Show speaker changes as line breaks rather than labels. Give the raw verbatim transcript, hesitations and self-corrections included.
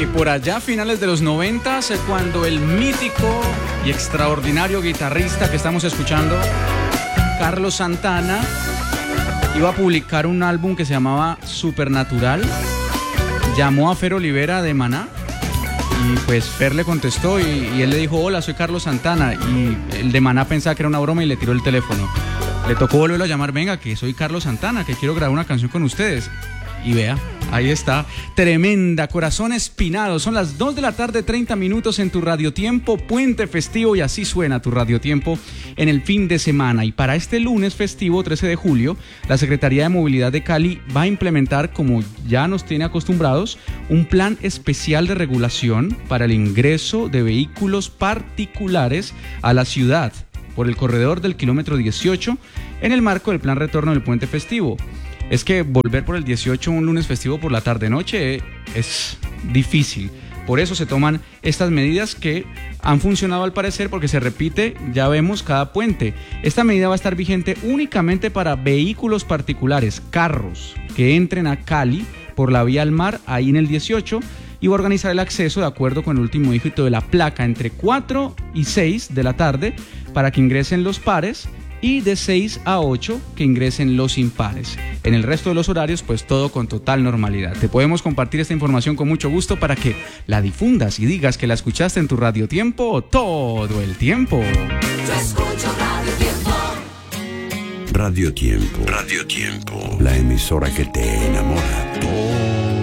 Y por allá, a finales de los noventas, cuando el mítico y extraordinario guitarrista que estamos escuchando, Carlos Santana, iba a publicar un álbum que se llamaba Supernatural, llamó a Fer Olivera de Maná y pues Fer le contestó y, y él le dijo: hola, soy Carlos Santana, y el de Maná pensaba que era una broma y le tiró el teléfono. Le tocó volverlo a llamar: venga, que soy Carlos Santana, que quiero grabar una canción con ustedes. Y vea, ahí está, tremenda, Corazón Espinado. Son las dos de la tarde, treinta minutos en tu radiotiempo, puente festivo, y así suena tu radiotiempo en el fin de semana. Y para este lunes festivo, trece de julio, la Secretaría de Movilidad de Cali va a implementar, como ya nos tiene acostumbrados, un plan especial de regulación para el ingreso de vehículos particulares a la ciudad por el corredor del kilómetro dieciocho en el marco del plan retorno del puente festivo. Es que volver por el dieciocho un lunes festivo por la tarde-noche es difícil. Por eso se toman estas medidas que han funcionado al parecer, porque se repite, ya vemos, cada puente. Esta medida va a estar vigente únicamente para vehículos particulares, carros, que entren a Cali por la vía al mar, ahí en el dieciocho, y va a organizar el acceso de acuerdo con el último dígito de la placa entre cuatro y seis de la tarde para que ingresen los pares, y de seis a ocho que ingresen los impares. En el resto de los horarios, pues todo con total normalidad. Te podemos compartir esta información con mucho gusto para que la difundas y digas que la escuchaste en tu radiotiempo todo el tiempo.
Yo escucho Radio Tiempo.
Radio Tiempo. Radio Tiempo. La emisora que te enamora. Oh.